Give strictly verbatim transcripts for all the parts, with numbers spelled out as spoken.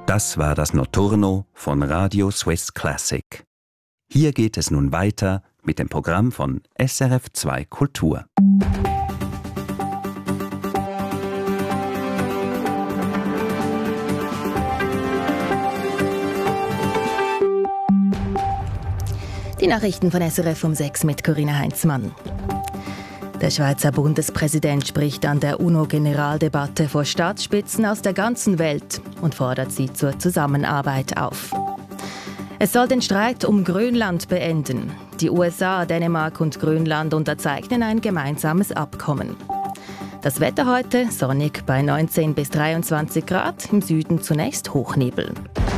Das war das Notturno von Radio Swiss Classic. Hier geht es nun weiter mit dem Programm von S R F zwei Kultur. Die Nachrichten von S R F um sechs mit Corinna Heinzmann. Der Schweizer Bundespräsident spricht an der UNO-Generaldebatte vor Staatsspitzen aus der ganzen Welt und fordert sie zur Zusammenarbeit auf. Es soll den Streit um Grönland beenden. Die U S A, Dänemark und Grönland unterzeichnen ein gemeinsames Abkommen. Das Wetter heute sonnig bei neunzehn bis dreiundzwanzig Grad, im Süden zunächst Hochnebel.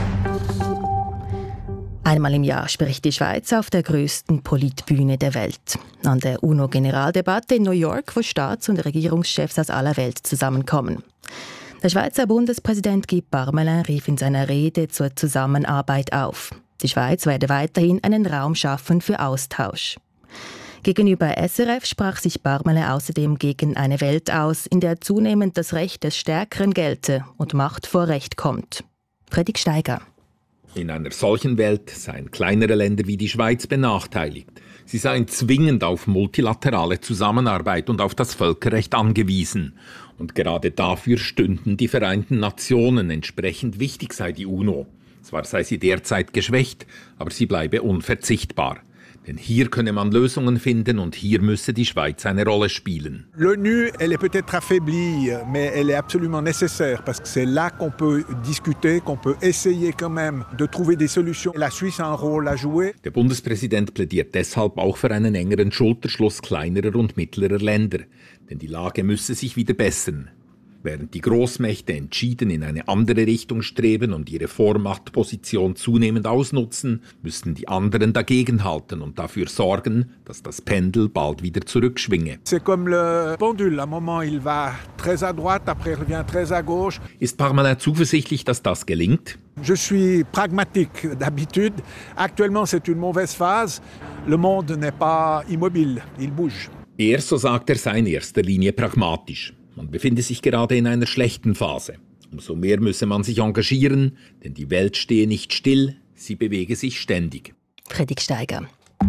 Einmal im Jahr spricht die Schweiz auf der grössten Politbühne der Welt. An der UNO-Generaldebatte in New York, wo Staats- und Regierungschefs aus aller Welt zusammenkommen. Der Schweizer Bundespräsident Guy Parmelin rief in seiner Rede zur Zusammenarbeit auf. Die Schweiz werde weiterhin einen Raum schaffen für Austausch. Gegenüber S R F sprach sich Parmelin außerdem gegen eine Welt aus, in der zunehmend das Recht des Stärkeren gelte und Macht vor Recht kommt. Fredrik Steiger. In einer solchen Welt seien kleinere Länder wie die Schweiz benachteiligt. Sie seien zwingend auf multilaterale Zusammenarbeit und auf das Völkerrecht angewiesen. Und gerade dafür stünden die Vereinten Nationen. Entsprechend wichtig sei die UNO. Zwar sei sie derzeit geschwächt, aber sie bleibe unverzichtbar. Denn hier könne man Lösungen finden und hier müsse die Schweiz eine Rolle spielen. L'ONU, elle est peut-être affaiblie, mais elle est absolument nécessaire parce que c'est là qu'on peut discuter, qu'on peut essayer quand même de trouver des solutions. La Suisse a un rôle à jouer. Der Bundespräsident plädiert deshalb auch für einen engeren Schulterschluss kleinerer und mittlerer Länder, denn die Lage müsse sich wieder bessern. Während die Großmächte entschieden in eine andere Richtung streben und ihre Vormachtposition zunehmend ausnutzen, müssten die anderen dagegenhalten und dafür sorgen, dass das Pendel bald wieder zurückschwinge. C'est comme le pendule, à un moment il va très à droite, après il revient très à gauche. Ist Parmelin zuversichtlich, dass das gelingt? Je suis pragmatique d'habitude. Actuellement c'est une mauvaise phase. Le monde n'est pas immobile, il bouge. Er, so sagt er, sei in erster Linie pragmatisch. Man befinde sich gerade in einer schlechten Phase. Umso mehr müsse man sich engagieren, denn die Welt stehe nicht still, sie bewege sich ständig. Fredrik Steiger.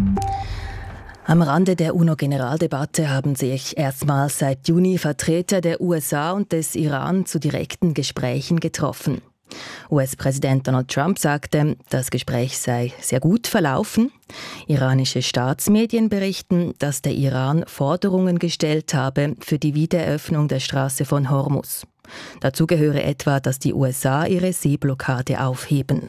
Am Rande der UNO-Generaldebatte haben sich erstmals seit Juni Vertreter der U S A und des Iran zu direkten Gesprächen getroffen. U S-Präsident Donald Trump sagte, das Gespräch sei sehr gut verlaufen. Iranische Staatsmedien berichten, dass der Iran Forderungen gestellt habe für die Wiedereröffnung der Straße von Hormuz. Dazu gehöre etwa, dass die U S A ihre Seeblockade aufheben.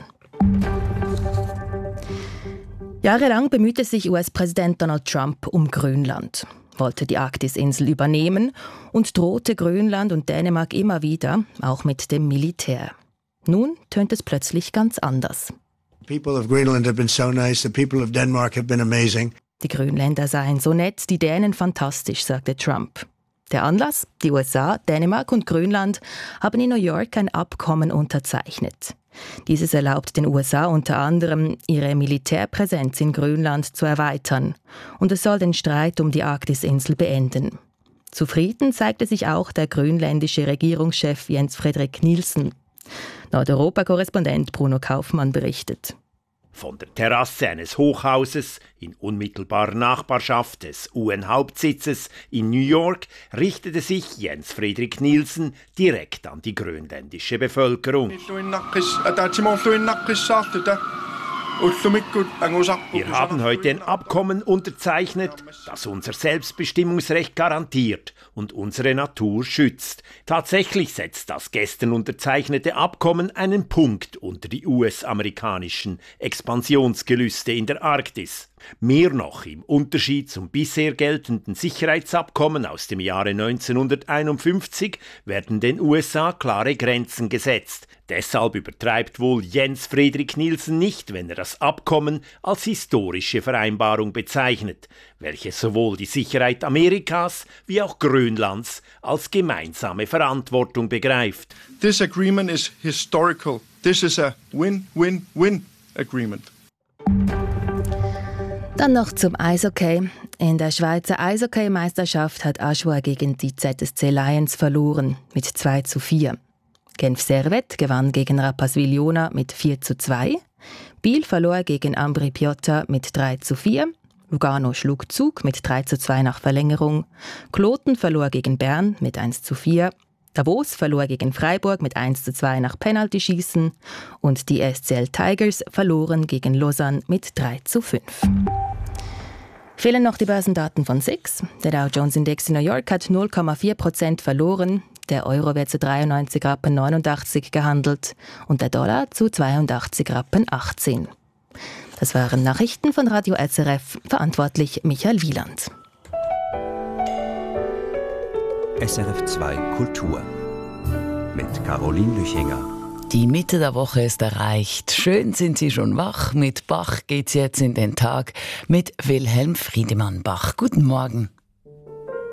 Jahrelang bemühte sich U S-Präsident Donald Trump um Grönland, wollte die Arktisinsel übernehmen und drohte Grönland und Dänemark immer wieder, auch mit dem Militär. Nun tönt es plötzlich ganz anders. The people of Greenland have been so nice. The people of Denmark have been amazing. Die Grönländer seien so nett, die Dänen fantastisch, sagte Trump. Der Anlass? Die U S A, Dänemark und Grönland haben in New York ein Abkommen unterzeichnet. Dieses erlaubt den U S A unter anderem, ihre Militärpräsenz in Grönland zu erweitern. Und es soll den Streit um die Arktisinsel beenden. Zufrieden zeigte sich auch der grönländische Regierungschef Jens Frederik Nielsen. Nordeuropa-Korrespondent Bruno Kaufmann berichtet. Von der Terrasse eines Hochhauses in unmittelbarer Nachbarschaft des U N-Hauptsitzes in New York richtete sich Jens Frederik Nielsen direkt an die grönländische Bevölkerung. Wir haben heute ein Abkommen unterzeichnet, das unser Selbstbestimmungsrecht garantiert und unsere Natur schützt. Tatsächlich setzt das gestern unterzeichnete Abkommen einen Punkt unter die U S-amerikanischen Expansionsgelüste in der Arktis. Mehr noch, im Unterschied zum bisher geltenden Sicherheitsabkommen aus dem Jahre neunzehnhunderteinundfünfzig werden den U S A klare Grenzen gesetzt. Deshalb übertreibt wohl Jens Frederik Nielsen nicht, wenn er das Abkommen als historische Vereinbarung bezeichnet, welche sowohl die Sicherheit Amerikas wie auch Grönlands als gemeinsame Verantwortung begreift. This agreement is historical. This is a win-win-win agreement. Dann noch zum Eishockey. In der Schweizer Eishockey-Meisterschaft hat Aschua gegen die Z S C Lions verloren mit zwei zu vier. Genf Servet gewann gegen Rapperswil Jona mit vier zu zwei. Biel verlor gegen Ambri Piotta mit drei zu vier. Lugano schlug Zug mit drei zu zwei nach Verlängerung. Kloten verlor gegen Bern mit eins zu vier. Davos verlor gegen Freiburg mit eins zu zwei nach Penaltyschießen. Und die S C L Tigers verloren gegen Lausanne mit drei zu fünf. Fehlen noch die Börsendaten von S I X. Der Dow Jones Index in New York hat null Komma vier Prozent verloren. Der Euro wird zu dreiundneunzig Rappen neunundachtzig gehandelt und der Dollar zu zweiundachtzig Rappen achtzehn. Das waren Nachrichten von Radio S R F, verantwortlich Michael Wieland. S R F zwei Kultur mit Caroline Lüchinger. Die Mitte der Woche ist erreicht. Schön sind Sie schon wach. Mit Bach geht's jetzt in den Tag mit Wilhelm Friedemann Bach. Guten Morgen.